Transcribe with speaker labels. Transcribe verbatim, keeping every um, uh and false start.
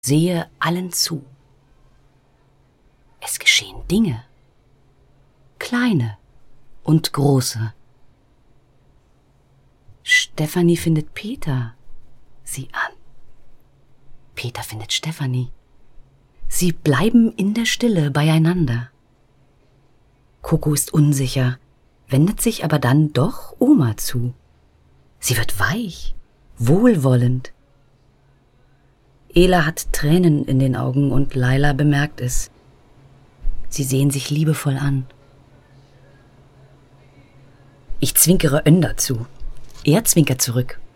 Speaker 1: Sehe allen zu. Es geschehen Dinge, kleine und große. Stefanie findet Peter sie an. Peter findet Stefanie. Sie bleiben in der Stille beieinander. Coco ist unsicher, wendet sich aber dann doch Oma zu. Sie wird weich, wohlwollend. Ela hat Tränen in den Augen und Laila bemerkt es. Sie sehen sich liebevoll an. Ich zwinkere Önder zu. Er zwinkert zurück.